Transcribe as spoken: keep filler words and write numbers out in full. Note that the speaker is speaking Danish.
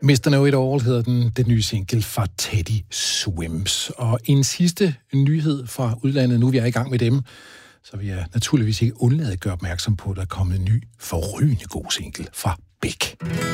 mister Know It All hedder den, den nye single fra Teddy Swims. Og en sidste nyhed fra udlandet, nu vi er i gang med dem, så vil jeg naturligvis ikke undlade at gøre opmærksom på, at der er kommet en ny forrygende god single fra Beck.